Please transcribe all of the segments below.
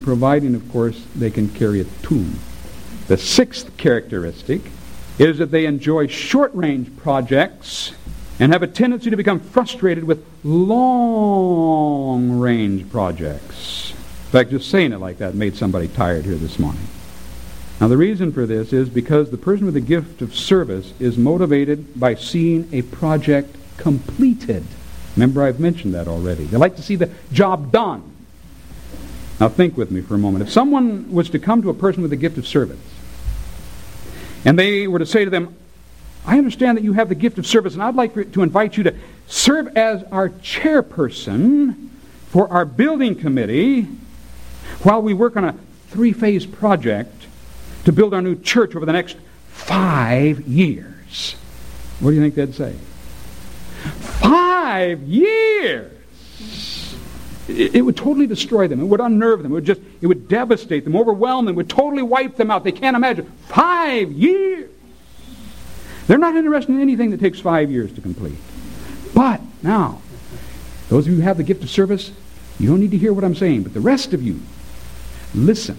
providing, of course, they can carry a tune. The sixth characteristic is that they enjoy short-range projects and have a tendency to become frustrated with long-range projects. In fact, just saying it like that made somebody tired here this morning. Now, the reason for this is because the person with the gift of service is motivated by seeing a project completed. Remember, I've mentioned that already. They like to see the job done. Now, think with me for a moment. If someone was to come to a person with the gift of service, and they were to say to them, I understand that you have the gift of service, and I'd like to invite you to serve as our chairperson for our building committee while we work on a 3-phase project to build our new church over the next 5 years. What do you think they'd say? 5 years! It would totally destroy them. It would unnerve them. It would devastate them, overwhelm them. It would totally wipe them out. They can't imagine. 5 years! They're not interested in anything that takes 5 years to complete. But now, those of you who have the gift of service, you don't need to hear what I'm saying. But the rest of you, listen.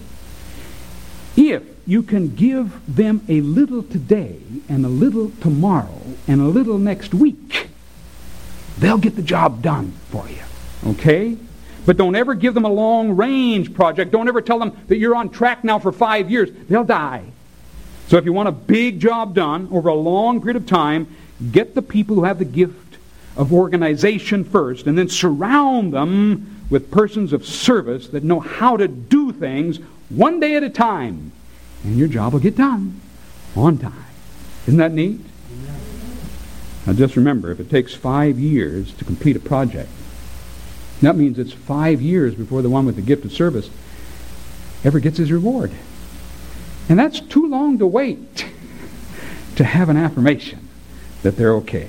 If you can give them a little today and a little tomorrow and a little next week, they'll get the job done for you. Okay? But don't ever give them a long-range project. Don't ever tell them that you're on track now for 5 years. They'll die. So if you want a big job done over a long period of time, get the people who have the gift of organization first, and then surround them with persons of service that know how to do things one day at a time. And your job will get done on time. Isn't that neat? Now just remember, if it takes 5 years to complete a project, that means it's 5 years before the one with the gift of service ever gets his reward. And that's too long to wait to have an affirmation that they're okay.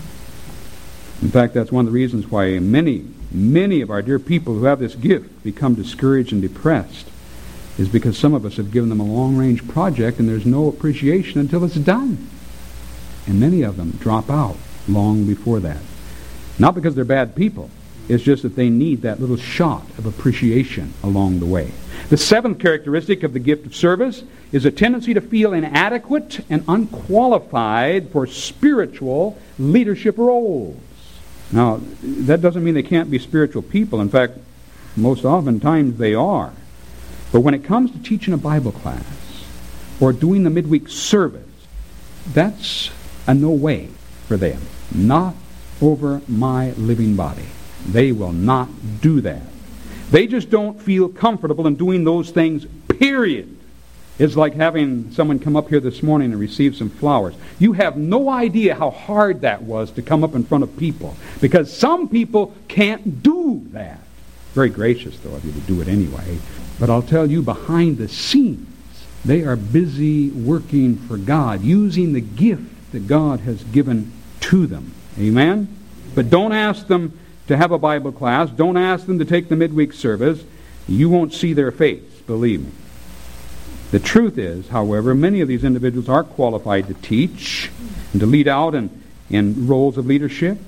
In fact, that's one of the reasons why many of our dear people who have this gift become discouraged and depressed, is because some of us have given them a long-range project and there's no appreciation until it's done. And many of them drop out long before that. Not because they're bad people. It's just that they need that little shot of appreciation along the way. The seventh characteristic of the gift of service is a tendency to feel inadequate and unqualified for spiritual leadership roles. Now, that doesn't mean they can't be spiritual people. In fact, most oftentimes they are. But when it comes to teaching a Bible class or doing the midweek service, that's a no way for them. Not over my living body. They will not do that. They just don't feel comfortable in doing those things, period. It's like having someone come up here this morning and receive some flowers. You have no idea how hard that was to come up in front of people, because some people can't do that. Very gracious, though, of you to do it anyway. But I'll tell you, behind the scenes, they are busy working for God, using the gift that God has given to them. Amen? But don't ask them to have a Bible class. Don't ask them to take the midweek service. You won't see their face, believe me. The truth is, however, many of these individuals are qualified to teach and to lead out in roles of leadership.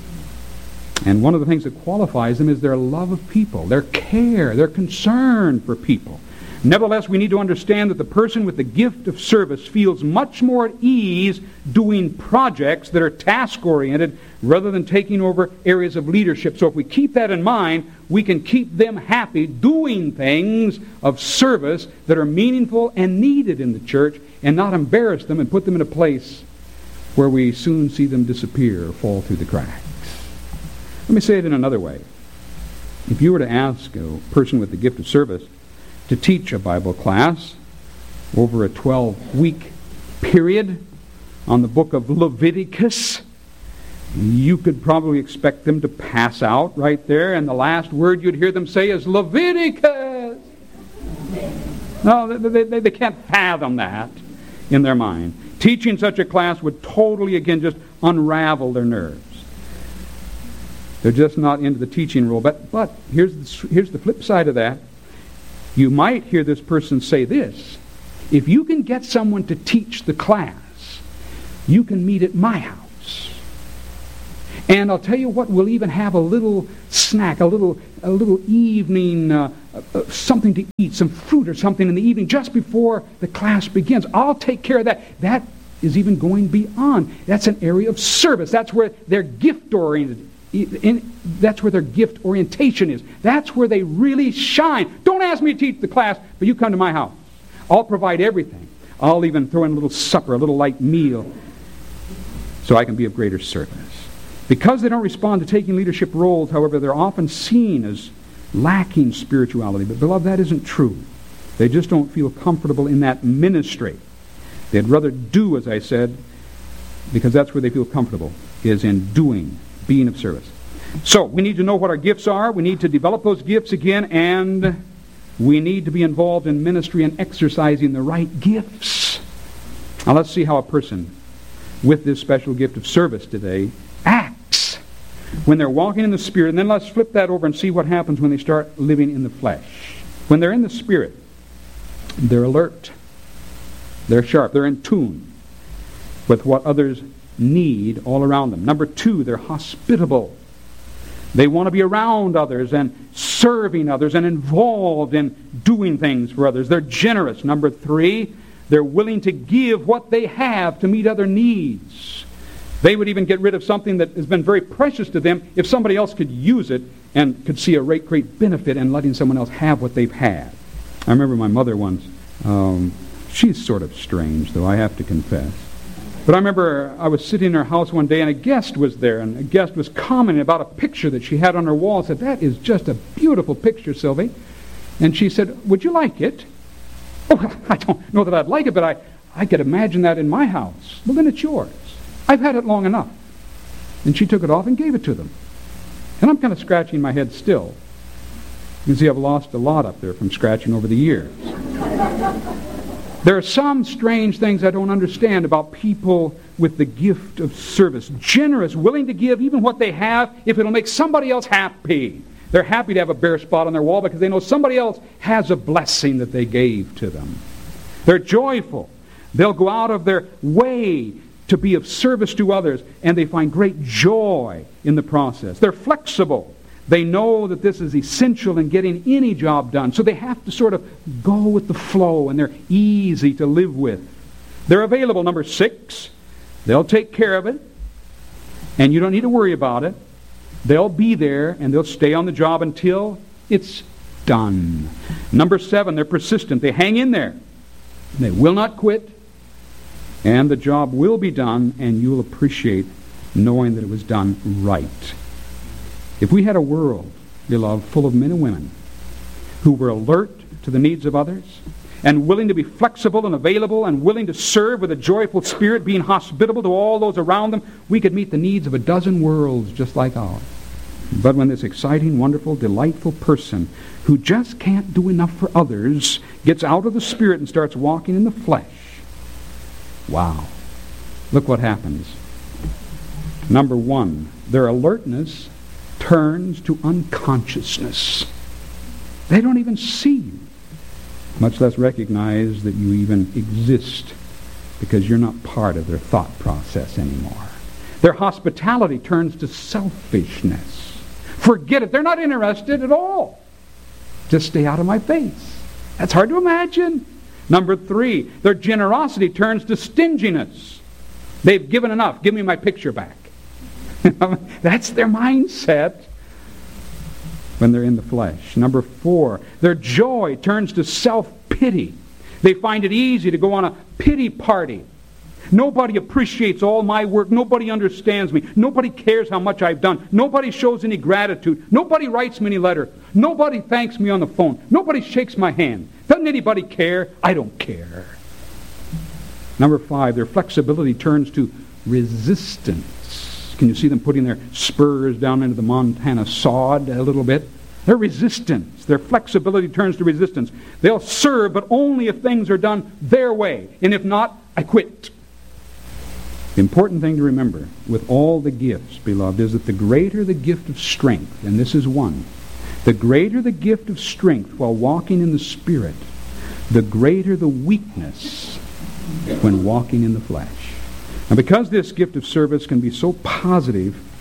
And one of the things that qualifies them is their love of people, their care, their concern for people. Nevertheless, we need to understand that the person with the gift of service feels much more at ease doing projects that are task-oriented rather than taking over areas of leadership. So if we keep that in mind, we can keep them happy doing things of service that are meaningful and needed in the church, and not embarrass them and put them in a place where we soon see them disappear or fall through the cracks. Let me say it in another way. If you were to ask a person with the gift of service to teach a Bible class over a 12-week period on the book of Leviticus, you could probably expect them to pass out right there, and the last word you'd hear them say is Leviticus. No, they can't fathom that in their mind. Teaching such a class would totally, again, just unravel their nerves. They're just not into the teaching role. But here's the flip side of that. You might hear this person say this: if you can get someone to teach the class, you can meet at my house. And I'll tell you what, we'll even have a little snack, a little evening, something to eat, some fruit or something in the evening just before the class begins. I'll take care of that. That is even going beyond. That's an area of service. That's where they're gift-oriented. That's where their gift orientation is. That's where they really shine. Don't ask me to teach the class, but you come to my house. I'll provide everything. I'll even throw in a little supper, a little light meal, so I can be of greater service. Because they don't respond to taking leadership roles, however, they're often seen as lacking spirituality. But beloved, that isn't true. They just don't feel comfortable in that ministry. They'd rather do, as I said, because that's where they feel comfortable, is in doing, being of service. So, we need to know what our gifts are. We need to develop those gifts again, and we need to be involved in ministry and exercising the right gifts. Now, let's see how a person with this special gift of service today acts when they're walking in the Spirit. And then let's flip that over and see what happens when they start living in the flesh. When they're in the Spirit, they're alert. They're sharp. They're in tune with what others need all around them. Number 2, they're hospitable. They want to be around others and serving others and involved in doing things for others. They're generous. Number 3, they're willing to give what they have to meet other needs. They would even get rid of something that has been very precious to them if somebody else could use it and could see a great benefit in letting someone else have what they've had. I remember my mother once. She's sort of strange, though, I have to confess. But I remember I was sitting in her house one day, and a guest was there, and a guest was commenting about a picture that she had on her wall. I said, "That is just a beautiful picture, Sylvie." And she said, "Would you like it?" "Oh, I don't know that I'd like it, but I could imagine that in my house." "Well, then it's yours. I've had it long enough." And she took it off and gave it to them. And I'm kind of scratching my head still. You can see I've lost a lot up there from scratching over the years. There are some strange things I don't understand about people with the gift of service. Generous, willing to give even what they have if it'll make somebody else happy. They're happy to have a bare spot on their wall because they know somebody else has a blessing that they gave to them. They're joyful. They'll go out of their way to be of service to others, and they find great joy in the process. They're flexible. They know that this is essential in getting any job done, so they have to sort of go with the flow, and they're easy to live with. They're available. Number 6, they'll take care of it, and you don't need to worry about it. They'll be there, and they'll stay on the job until it's done. Number 7, they're persistent. They hang in there. They will not quit, and the job will be done, and you'll appreciate knowing that it was done right. If we had a world, beloved, full of men and women who were alert to the needs of others and willing to be flexible and available and willing to serve with a joyful spirit, being hospitable to all those around them, we could meet the needs of a dozen worlds just like ours. But when this exciting, wonderful, delightful person who just can't do enough for others gets out of the Spirit and starts walking in the flesh, wow, look what happens. Number 1, their alertness turns to unconsciousness. They don't even see you, much less recognize that you even exist, because you're not part of their thought process anymore. Their hospitality turns to selfishness. Forget it. They're not interested at all. Just stay out of my face. That's hard to imagine. Number 3, their generosity turns to stinginess. They've given enough. Give me my picture back. That's their mindset when they're in the flesh. Number 4, their joy turns to self-pity. They find it easy to go on a pity party. Nobody appreciates all my work. Nobody understands me. Nobody cares how much I've done. Nobody shows any gratitude. Nobody writes me any letter. Nobody thanks me on the phone. Nobody shakes my hand. Doesn't anybody care? I don't care. Number 5, their flexibility turns to resistance. Can you see them putting their spurs down into the Montana sod a little bit? Their resistance, their flexibility turns to resistance. They'll serve, but only if things are done their way. And if not, I quit. The important thing to remember with all the gifts, beloved, is that the greater the gift of strength, and this is one, the greater the gift of strength while walking in the Spirit, the greater the weakness when walking in the flesh. And because this gift of service can be so positive,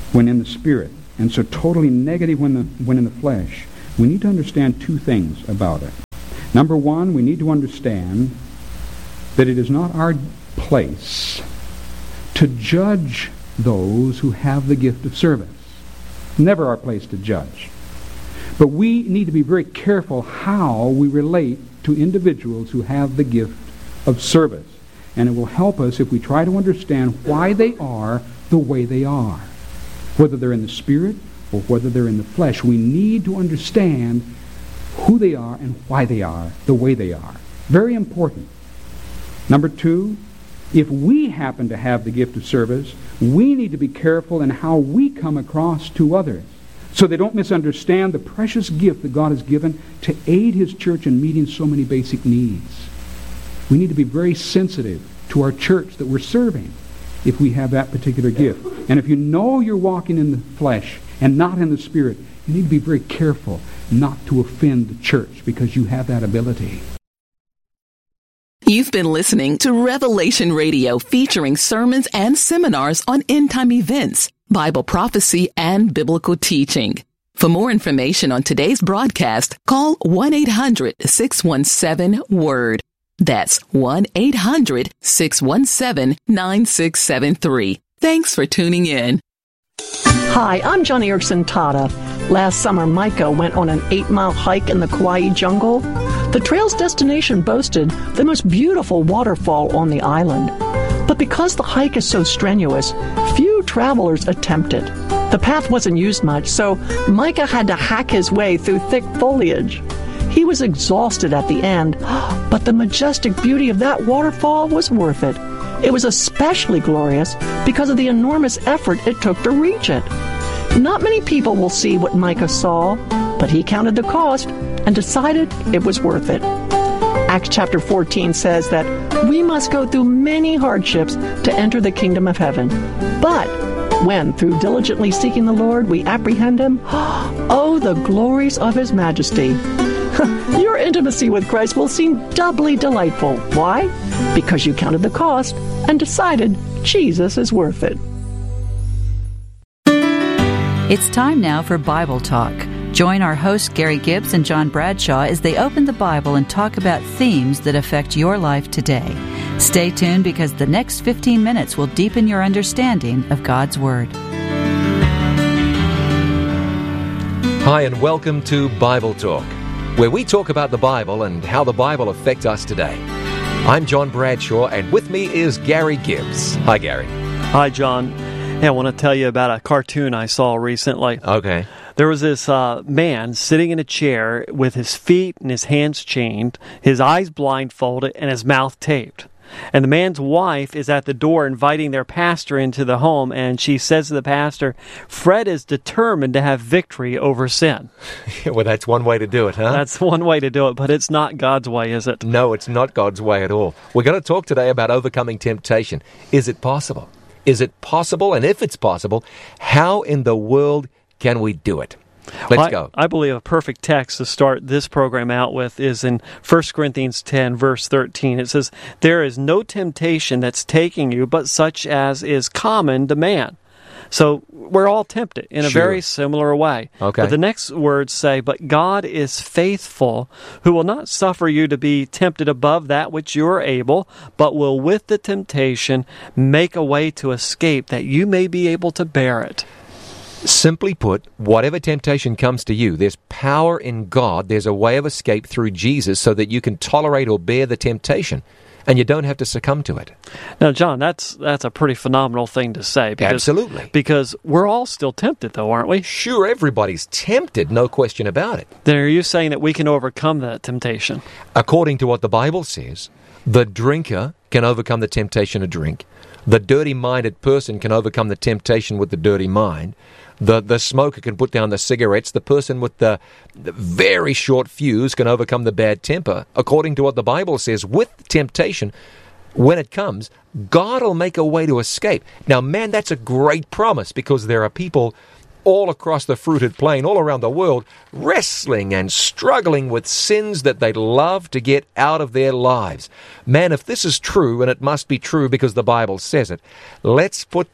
when in the Spirit, and so totally negative when in the flesh, we need to understand two things about it. Number one, we need to understand that it is not our place to judge those who have the gift of service. Never our place to judge. But we need to be very careful how we relate to individuals who have the gift of service. And it will help us if we try to understand why they are the way they are. Whether they're in the Spirit or whether they're in the flesh, we need to understand who they are and why they are the way they are. Very important. Number two, if we happen to have the gift of service, we need to be careful in how we come across to others so they don't misunderstand the precious gift that God has given to aid His church in meeting so many basic needs. We need to be very sensitive to our church that we're serving if we have that particular gift. And if you know you're walking in the flesh and not in the Spirit, you need to be very careful not to offend the church because you have that ability. You've been listening to Revelation Radio, featuring sermons and seminars on end-time events, Bible prophecy, and biblical teaching. For more information on today's broadcast, call 1-800-617-WORD. That's 1-800-617-9673. Thanks for tuning in. Hi, I'm Joni Eareckson Tada. Last summer, Micah went on an 8-mile hike in the Kauai jungle. The trail's destination boasted the most beautiful waterfall on the island. But because the hike is so strenuous, few travelers attempt it. The path wasn't used much, so Micah had to hack his way through thick foliage. He was exhausted at the end, but the majestic beauty of that waterfall was worth it. It was especially glorious because of the enormous effort it took to reach it. Not many people will see what Micah saw, but he counted the cost and decided it was worth it. Acts chapter 14 says that we must go through many hardships to enter the kingdom of heaven. But when, through diligently seeking the Lord, we apprehend Him, oh, the glories of His majesty. Your intimacy with Christ will seem doubly delightful. Why? Because you counted the cost and decided Jesus is worth it. It's time now for Bible Talk. Join our hosts Gary Gibbs and John Bradshaw as they open the Bible and talk about themes that affect your life today. Stay tuned because the next 15 minutes will deepen your understanding of God's Word. Hi, and welcome to Bible Talk, where we talk about the Bible and how the Bible affects us today. I'm John Bradshaw, and with me is Gary Gibbs. Hi, Gary. Hi, John. Hey, I want to tell you about a cartoon I saw recently. Okay. There was this man sitting in a chair with his feet and his hands chained, his eyes blindfolded, and his mouth taped. And the man's wife is at the door inviting their pastor into the home, and she says to the pastor, Fred is determined to have victory over sin. Well, that's one way to do it, huh? That's one way to do it, but it's not God's way, is it? No, it's not God's way at all. We're going to talk today about overcoming temptation. Is it possible? Is it possible? And if it's possible, how in the world can we do it? Let's go. I believe a perfect text to start this program out with is in 1 Corinthians 10, verse 13. It says, there is no temptation that's taking you, but such as is common to man. So we're all tempted in a very similar way. Okay. But the next words say, but God is faithful, who will not suffer you to be tempted above that which you are able, but will with the temptation make a way to escape, that you may be able to bear it. Simply put, whatever temptation comes to you, there's power in God. There's a way of escape through Jesus so that you can tolerate or bear the temptation, and you don't have to succumb to it. Now, John, that's a pretty phenomenal thing to say. Absolutely. Because we're all still tempted, though, aren't we? Sure, everybody's tempted, no question about it. Then are you saying that we can overcome that temptation? According to what the Bible says, the drinker can overcome the temptation to drink. The dirty-minded person can overcome the temptation with the dirty mind. The smoker can put down the cigarettes. The person with the very short fuse can overcome the bad temper. According to what the Bible says, with temptation, when it comes, God will make a way to escape. Now, man, that's a great promise, because there are people all across the fruited plain, all around the world, wrestling and struggling with sins that they'd love to get out of their lives. Man, if this is true, and it must be true because the Bible says it, let's put this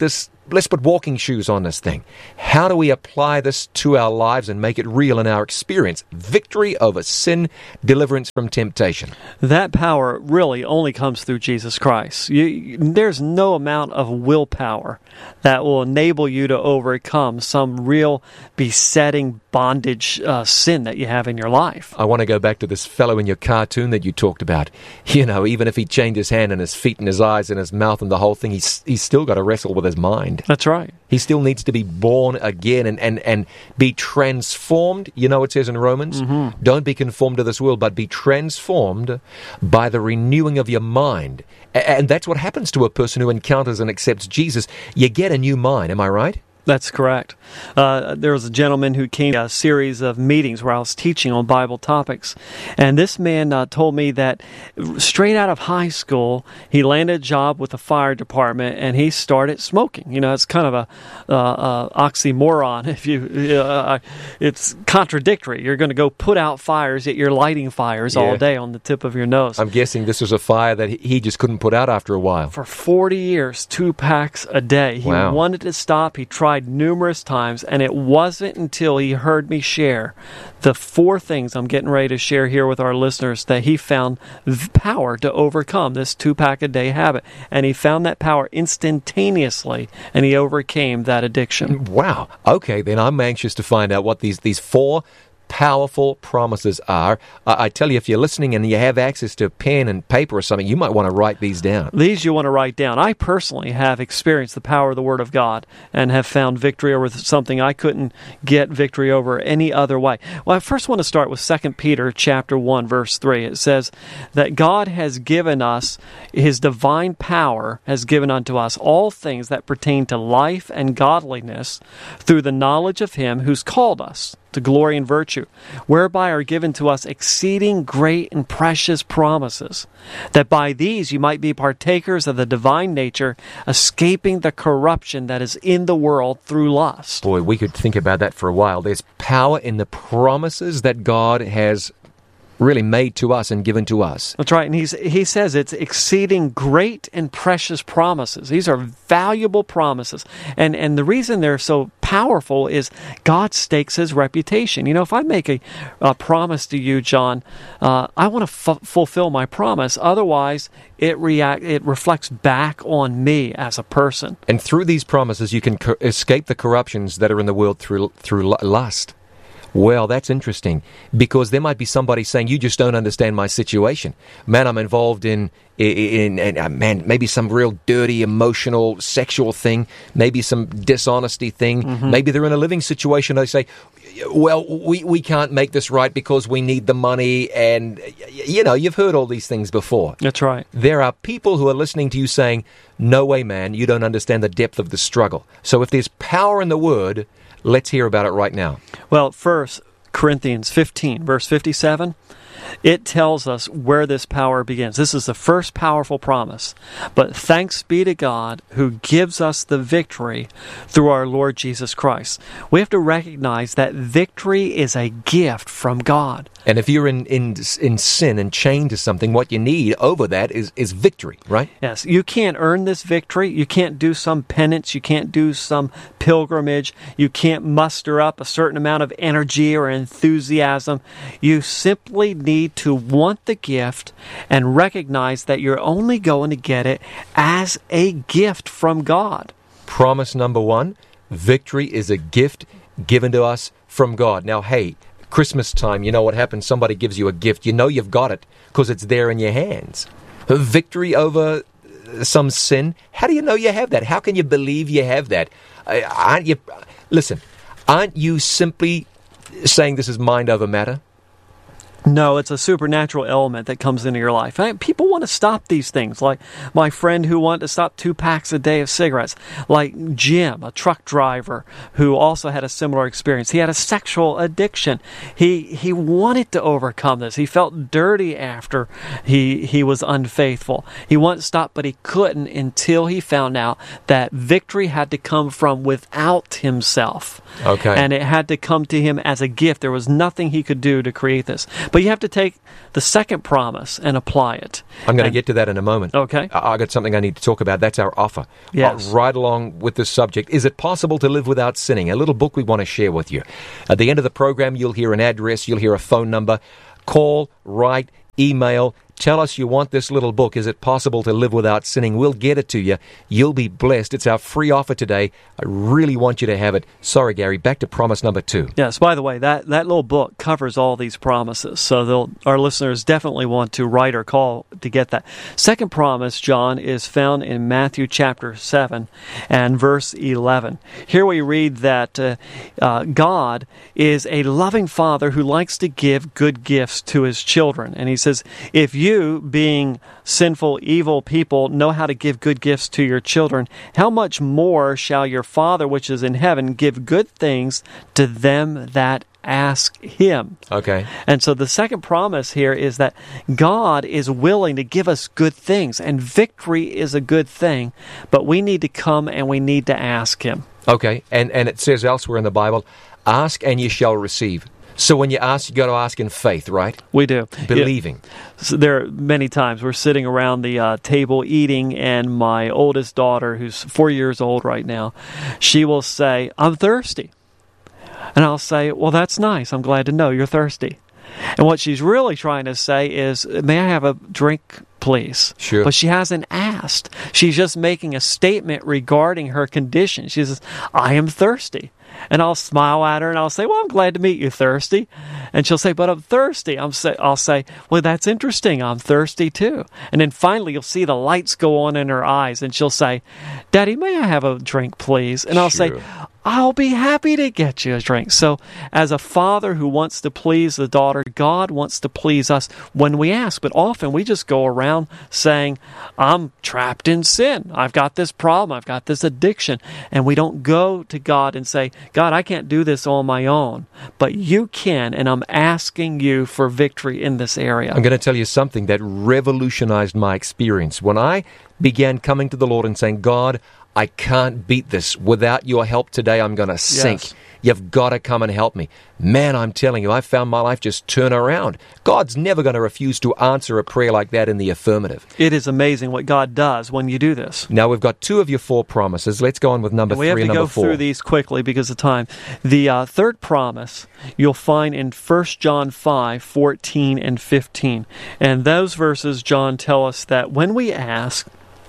put walking shoes on this thing. How do we apply this to our lives and make it real in our experience? Victory over sin, deliverance from temptation. That power really only comes through Jesus Christ. There's no amount of willpower that will enable you to overcome some real besetting bondage sin that you have in your life. I want to go back to this fellow in your cartoon that you talked about. You know, even if he chained his hand and his feet and his eyes and his mouth and the whole thing, he's still got to wrestle with his mind. That's right. He still needs to be born again and be transformed. You know, it says in Romans, don't be conformed to this world, but be transformed by the renewing of your mind. And that's what happens to a person who encounters and accepts Jesus. You get a new mind. Am I right? That's correct. There was a gentleman who came to a series of meetings where I was teaching on Bible topics. And this man told me that straight out of high school, he landed a job with the fire department and he started smoking. You know, it's kind of a oxymoron. It's contradictory. You're going to go put out fires, yet you're lighting fires all day on the tip of your nose. I'm guessing this was a fire that he just couldn't put out after a while. For 40 years, 2 packs a day. He wanted to stop. He tried numerous times, and it wasn't until he heard me share the 4 things I'm getting ready to share here with our listeners that he found the power to overcome this 2-pack a day habit. And he found that power instantaneously, and he overcame that addiction. Wow. Okay, then I'm anxious to find out what these 4 powerful promises are. I tell you, if you're listening and you have access to pen and paper or something, you might want to write these down. These you want to write down. I personally have experienced the power of the Word of God and have found victory over something I couldn't get victory over any other way. Well, I first want to start with 2 Peter chapter 1, verse 3. It says that God has given us, His divine power has given unto us all things that pertain to life and godliness through the knowledge of Him who's called us to glory and virtue, whereby are given to us exceeding great and precious promises, that by these you might be partakers of the divine nature, escaping the corruption that is in the world through lust. Boy, we could think about that for a while. There's power in the promises that God has really made to us and given to us. That's right. And he says it's exceeding great and precious promises. These are valuable promises. And the reason they're so powerful is God stakes His reputation. You know, if I make a promise to you, John, I want to fulfill my promise. Otherwise, it reflects back on me as a person. And through these promises, you can escape the corruptions that are in the world through lust. Well, that's interesting, because there might be somebody saying, you just don't understand my situation. Man, I'm involved in maybe some real dirty, emotional, sexual thing, maybe some dishonesty thing. Maybe they're in a living situation. They say, well, we can't make this right because we need the money. And, you know, you've heard all these things before. That's right. There are people who are listening to you saying, no way, man, you don't understand the depth of the struggle. So if there's power in the Word, let's hear about it right now. Well, 1 Corinthians 15, verse 57, it tells us where this power begins. This is the first powerful promise. But thanks be to God who gives us the victory through our Lord Jesus Christ. We have to recognize that victory is a gift from God. And if you're in sin and chained to something, what you need over that is victory, right? Yes. You can't earn this victory. You can't do some penance. You can't do some pilgrimage. You can't muster up a certain amount of energy or enthusiasm. You simply need to want the gift and recognize that you're only going to get it as a gift from God. Promise number 1, victory is a gift given to us from God. Now, hey, Christmas time, you know what happens? Somebody gives you a gift. You know you've got it because it's there in your hands. Victory over some sin. How do you know you have that? How can you believe you have that? Aren't you simply saying this is mind over matter? No, it's a supernatural element that comes into your life. People want to stop these things, like my friend who wanted to stop 2 packs a day of cigarettes, like Jim, a truck driver who also had a similar experience. He had a sexual addiction. He wanted to overcome this. He felt dirty after he was unfaithful. He wanted to stop, but he couldn't until he found out that victory had to come from without himself. Okay. And it had to come to him as a gift. There was nothing he could do to create this. But you have to take the second promise and apply it. I'm going to get to that in a moment. Okay. I got something I need to talk about. That's our offer. Yes. Right along with this subject. Is it possible to live without sinning? A little book we want to share with you. At the end of the program, you'll hear an address, you'll hear a phone number. Call, write, email. Tell us you want this little book. Is it possible to live without sinning? We'll get it to you. You'll be blessed. It's our free offer today. I really want you to have it. Sorry, Gary, back to promise number 2. Yes, by the way, that little book covers all these promises. So our listeners definitely want to write or call to get that. Second promise, John, is found in Matthew chapter 7 and verse 11. Here we read that God is a loving Father who likes to give good gifts to His children. And He says, if you, being sinful, evil people, know how to give good gifts to your children, how much more shall your Father which is in heaven give good things to them that ask Him? Okay. And so the second promise here is that God is willing to give us good things, and victory is a good thing, but we need to come and we need to ask Him. Okay, and it says elsewhere in the Bible, ask and ye shall receive. So when you ask, you got to ask in faith, right? We do. Believing. So there are many times we're sitting around the table eating, and my oldest daughter, who's 4 years old right now, she will say, I'm thirsty. And I'll say, well, that's nice. I'm glad to know you're thirsty. And what she's really trying to say is, may I have a drink, please? Sure. But she hasn't asked. She's just making a statement regarding her condition. She says, I am thirsty. And I'll smile at her and I'll say, well, I'm glad to meet you, thirsty. And she'll say, but I'm thirsty. I'll say, well, that's interesting. I'm thirsty too. And then finally you'll see the lights go on in her eyes and she'll say, Daddy, may I have a drink, please? And I'll say, I'll be happy to get you a drink. So as a father who wants to please the daughter, God wants to please us when we ask. But often we just go around saying, I'm trapped in sin. I've got this problem. I've got this addiction. And we don't go to God and say, God, I can't do this on my own. But you can, and I'm asking you for victory in this area. I'm going to tell you something that revolutionized my experience. When I began coming to the Lord and saying, God, I can't beat this. Without your help today, I'm going to sink. Yes. You've got to come and help me. Man, I'm telling you, I found my life just turn around. God's never going to refuse to answer a prayer like that in the affirmative. It is amazing what God does when you do this. Now, we've got 2 of your 4 promises. Let's go on with number 3 and number 4. We have to go through these quickly because of time. The third promise you'll find in 1 John 5, 14 and 15. And those verses, John, tell us that when we ask,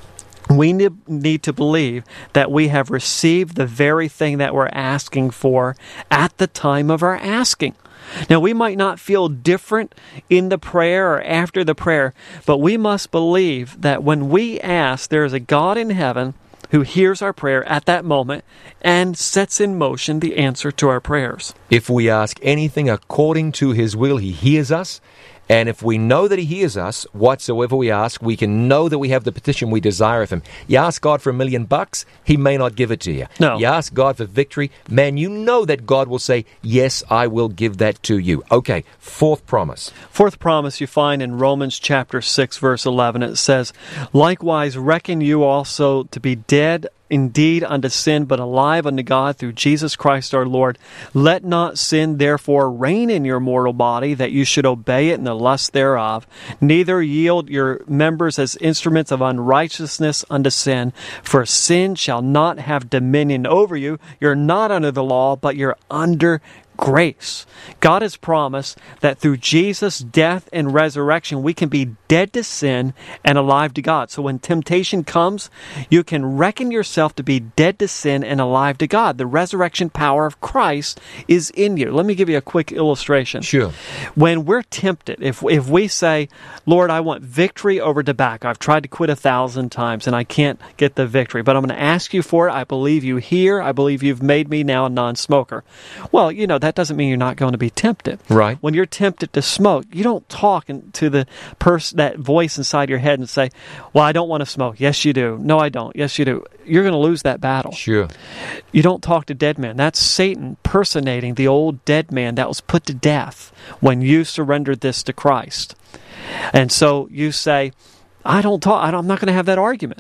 we need to believe that we have received the very thing that we're asking for at the time of our asking. Now, we might not feel different in the prayer or after the prayer, but we must believe that when we ask, there is a God in heaven who hears our prayer at that moment and sets in motion the answer to our prayers. If we ask anything according to His will, He hears us. And if we know that He hears us, whatsoever we ask, we can know that we have the petition we desire of Him. You ask God for $1 million, He may not give it to you. No. You ask God for victory, man, you know that God will say, yes, I will give that to you. Okay, 4th promise. 4th promise you find in Romans chapter 6, verse 11. It says, likewise reckon you also to be dead indeed unto sin, but alive unto God through Jesus Christ our Lord. Let not sin therefore reign in your mortal body, that you should obey it in the lust thereof. Neither yield your members as instruments of unrighteousness unto sin, for sin shall not have dominion over you. You're not under the law, but you're under grace. God has promised that through Jesus' death and resurrection, we can be dead to sin and alive to God. So when temptation comes, you can reckon yourself to be dead to sin and alive to God. The resurrection power of Christ is in you. Let me give you a quick illustration. Sure. When we're tempted, if we say, Lord, I want victory over tobacco. I've tried to quit 1,000 times and I can't get the victory, but I'm going to ask you for it. I believe you here. I believe you've made me now a non-smoker. Well, that doesn't mean you're not going to be tempted. Right. When you're tempted to smoke, you don't talk to the person, that voice inside your head, and say, well, I don't want to smoke. Yes, you do. No, I don't. Yes, you do. You're going to lose that battle. Sure. You don't talk to dead men. That's Satan personating the old dead man that was put to death when you surrendered this to Christ. And so you say, I'm not going to have that argument.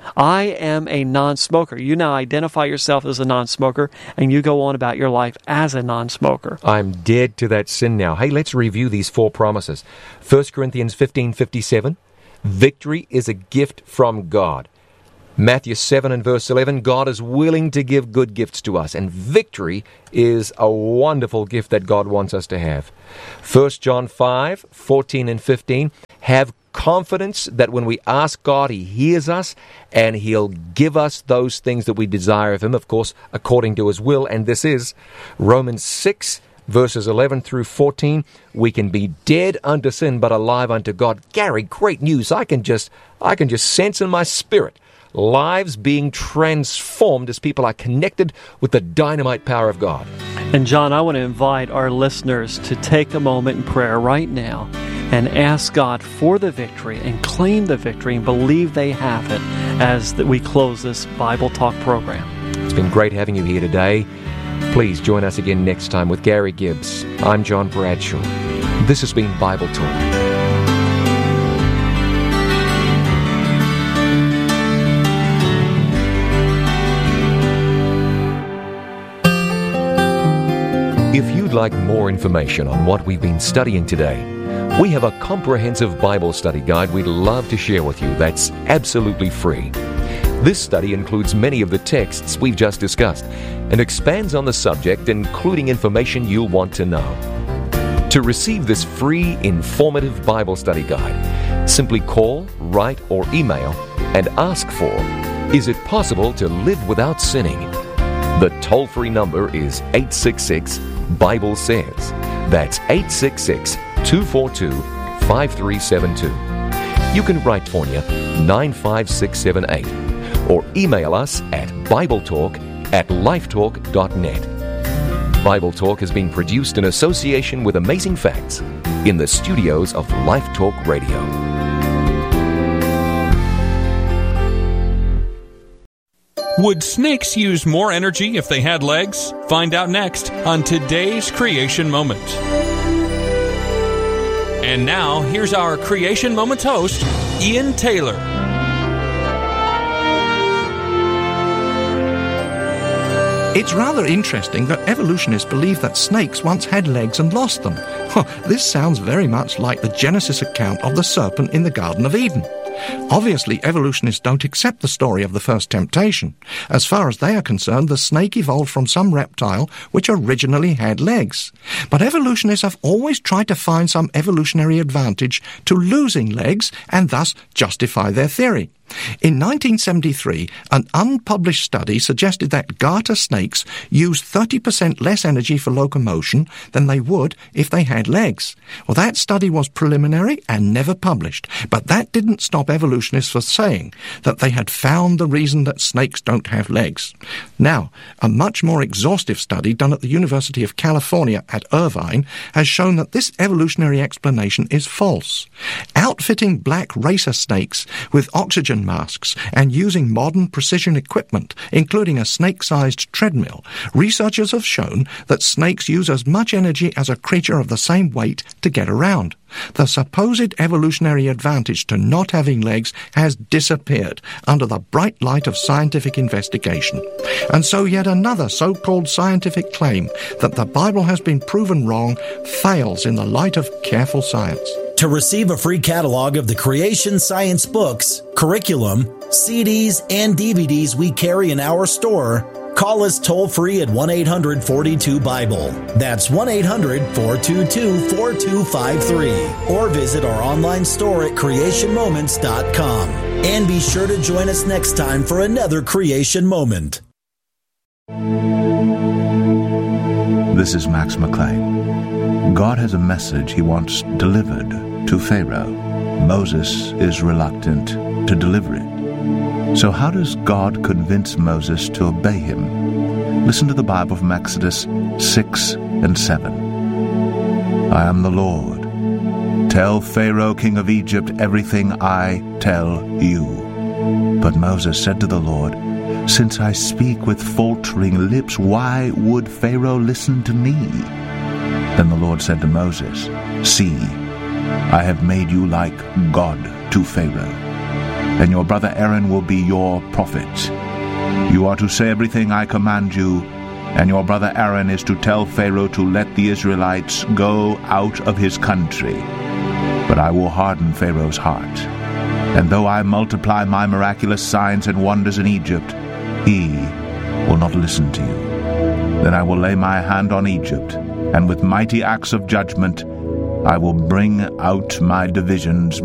I am a non-smoker. You now identify yourself as a non-smoker, and you go on about your life as a non-smoker. I'm dead to that sin now. Hey, let's review these 4 promises. 1 Corinthians 15:57, victory is a gift from God. Matthew 7 and verse 11, God is willing to give good gifts to us, and victory is a wonderful gift that God wants us to have. 1 John 5:14 and 15, have confidence that when we ask God, He hears us, and He'll give us those things that we desire of Him, of course, according to His will, and this is Romans 6, verses 11 through 14, we can be dead unto sin, but alive unto God. Gary, great news. I can just sense in my spirit lives being transformed as people are connected with the dynamite power of God. And John, I want to invite our listeners to take a moment in prayer right now and ask God for the victory and claim the victory and believe they have it as we close this Bible Talk program. It's been great having you here today. Please join us again next time with Gary Gibbs. I'm John Bradshaw. This has been Bible Talk. If you'd like more information on what we've been studying today, we have a comprehensive Bible study guide we'd love to share with you that's absolutely free. This study includes many of the texts we've just discussed and expands on the subject, including information you'll want to know. To receive this free, informative Bible study guide, simply call, write, or email and ask for, is it possible to live without sinning? The toll-free number is 866-BIBLE SAYS. That's 866-242-5372. You can write for you 95678 or email us at BibleTalk@lifetalk.net. Bible Talk has been produced in association with Amazing Facts in the studios of Life Talk Radio. Would snakes use more energy if they had legs? Find out next on today's Creation Moment. And now, here's our Creation Moment host, Ian Taylor. It's rather interesting that evolutionists believe that snakes once had legs and lost them. This sounds very much like the Genesis account of the serpent in the Garden of Eden. Obviously, evolutionists don't accept the story of the first temptation. As far as they are concerned, the snake evolved from some reptile which originally had legs. But evolutionists have always tried to find some evolutionary advantage to losing legs and thus justify their theory. In 1973, an unpublished study suggested that garter snakes use 30% less energy for locomotion than they would if they had legs. Well, that study was preliminary and never published, but that didn't stop evolutionists from saying that they had found the reason that snakes don't have legs. Now, a much more exhaustive study done at the University of California at Irvine has shown that this evolutionary explanation is false. Outfitting black racer snakes with oxygen masks and using modern precision equipment, including a snake-sized treadmill, researchers have shown that snakes use as much energy as a creature of the same weight to get around. The supposed evolutionary advantage to not having legs has disappeared under the bright light of scientific investigation. And so yet another so-called scientific claim that the Bible has been proven wrong fails in the light of careful science. To receive a free catalog of the Creation Science books, curriculum, CDs, and DVDs we carry in our store, call us toll-free at 1-800-42-BIBLE. That's 1-800-422-4253. Or visit our online store at creationmoments.com. And be sure to join us next time for another Creation Moment. This is Max McLean. God has a message he wants delivered to Pharaoh. Moses is reluctant to deliver it. So how does God convince Moses to obey him? Listen to the Bible from Exodus 6 and 7. I am the Lord. Tell Pharaoh, king of Egypt, everything I tell you. But Moses said to the Lord, since I speak with faltering lips, why would Pharaoh listen to me? Then the Lord said to Moses, see, I have made you like God to Pharaoh. and your brother Aaron will be your prophet. You are to say everything I command you, and your brother Aaron is to tell Pharaoh to let the Israelites go out of his country. But I will harden Pharaoh's heart, and though I multiply my miraculous signs and wonders in Egypt, he will not listen to you. Then I will lay my hand on Egypt, and with mighty acts of judgment I will bring out my divisions